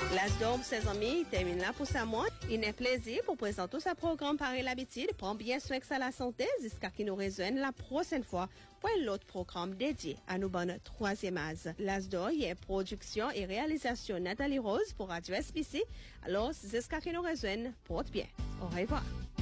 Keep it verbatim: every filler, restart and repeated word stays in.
L'Asdor, ses amis, termine là pour sa mois. Il est plaisir pour présenter tout ce programme par l'habitude. Prends bien soin que ça la santé jusqu'à qu'il nous rejoigne la prochaine fois pour l'autre programme dédié à nos bonnes troisième âge. L'Asdor, il y a production et réalisation Nathalie Rose pour Radio S B C. Alors, jusqu'à qu'il nous rejoigne, porte bien. Au revoir.